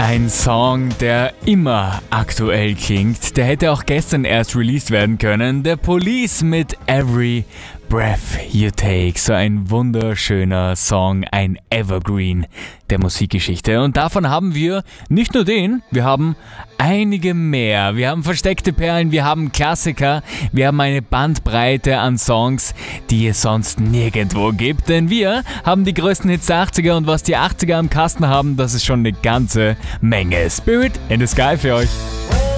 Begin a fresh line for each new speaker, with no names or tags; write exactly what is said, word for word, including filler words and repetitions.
Ein Song, der immer aktuell klingt. Der hätte auch gestern erst released werden können. The Police mit Every Breath You Take. So ein wunderschöner Song, ein Evergreen der Musikgeschichte. Und davon haben wir nicht nur den, wir haben einige mehr. Wir haben versteckte Perlen, wir haben Klassiker, wir haben eine Bandbreite an Songs, die es sonst nirgendwo gibt. Denn wir haben die größten Hits der achtziger und was die achtziger am Kasten haben, das ist schon eine ganze Menge. Spirit in the Sky für euch.